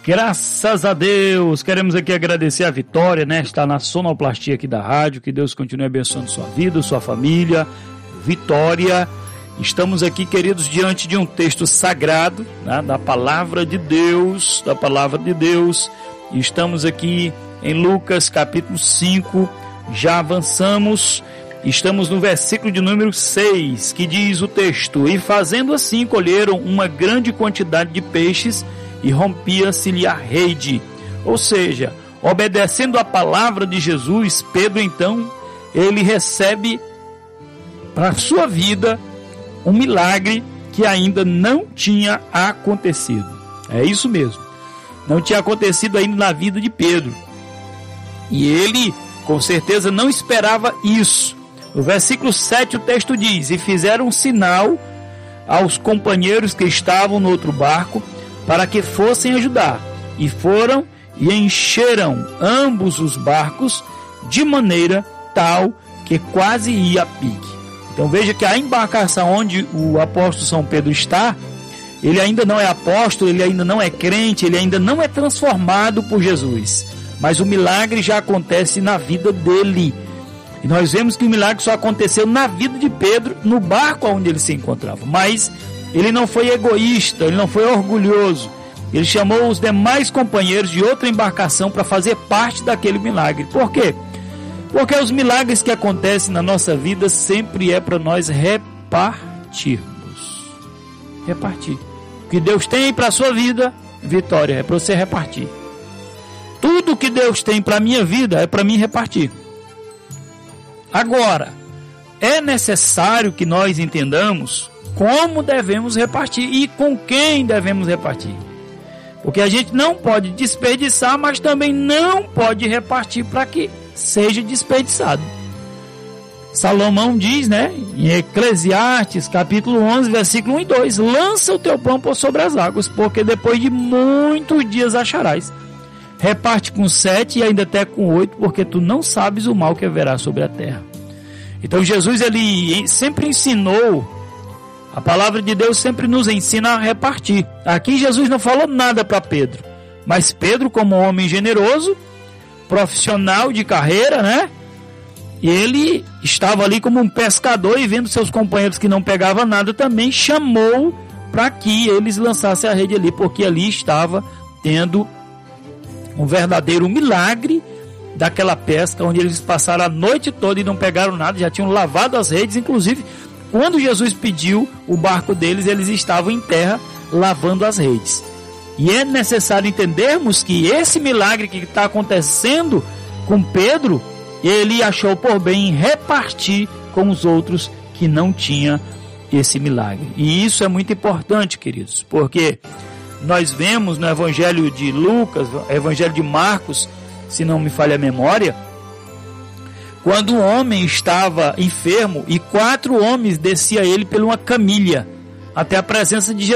Graças a Deus, queremos aqui agradecer a Vitória, né? Está na sonoplastia aqui da rádio, que Deus continue abençoando sua vida, sua família. Vitória, estamos aqui, queridos, diante de um texto sagrado, né? da palavra de Deus, e estamos aqui em Lucas capítulo 5, já avançamos, estamos no versículo de número 6, que diz o texto: e fazendo assim colheram uma grande quantidade de peixes, e rompia-se-lhe a rede. Ou seja, obedecendo a palavra de Jesus, Pedro então, ele recebe para a sua vida um milagre que ainda não tinha acontecido. É isso mesmo, não tinha acontecido ainda na vida de Pedro, e ele com certeza não esperava isso. No versículo 7 o texto diz: e fizeram um sinal aos companheiros que estavam no outro barco, para que fossem ajudar, e foram e encheram ambos os barcos, de maneira tal que quase ia a pique. Então veja que a embarcação onde o apóstolo São Pedro está, ele ainda não é apóstolo, ele ainda não é crente, ele ainda não é transformado por Jesus, mas o milagre já acontece na vida dele. E nós vemos que o milagre só aconteceu na vida de Pedro, no barco onde ele se encontrava. Mas ele não foi egoísta, ele não foi orgulhoso. Ele chamou os demais companheiros de outra embarcação para fazer parte daquele milagre. Por quê? Porque os milagres que acontecem na nossa vida sempre é para nós repartirmos. Repartir. O que Deus tem para a sua vida, Vitória, é para você repartir. Tudo que Deus tem para a minha vida é para mim repartir. Agora, é necessário que nós entendamos como devemos repartir e com quem devemos repartir. Porque a gente não pode desperdiçar, mas também não pode repartir para que seja desperdiçado. Salomão diz, né, em Eclesiastes, capítulo 11, versículo 1 e 2: lança o teu pão por sobre as águas, porque depois de muitos dias acharás. Reparte com 7 e ainda até com 8, porque tu não sabes o mal que haverá sobre a terra. Então Jesus, ele sempre ensinou, a palavra de Deus sempre nos ensina a repartir. Aqui Jesus não falou nada para Pedro, mas Pedro, como um homem generoso, profissional de carreira, né? Ele estava ali como um pescador, e vendo seus companheiros que não pegavam nada, também chamou para que eles lançassem a rede ali, porque ali estava tendo um verdadeiro milagre daquela pesca, onde eles passaram a noite toda e não pegaram nada, já tinham lavado as redes. Inclusive, quando Jesus pediu o barco deles, eles estavam em terra lavando as redes. E é necessário entendermos que esse milagre que está acontecendo com Pedro, ele achou por bem repartir com os outros que não tinham esse milagre. E isso é muito importante, queridos, porque nós vemos no Evangelho de Lucas, Evangelho de Marcos, se não me falha a memória, quando um homem estava enfermo e 4 homens desciam ele por uma camilha até a presença de Jesus.